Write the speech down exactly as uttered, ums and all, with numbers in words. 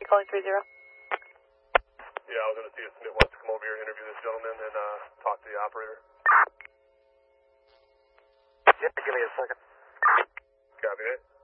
calling three zero. Yeah, I was going to see if Smith wants to come over here and interview this gentleman and uh, talk to the operator. Yeah, give me a second. Copy that.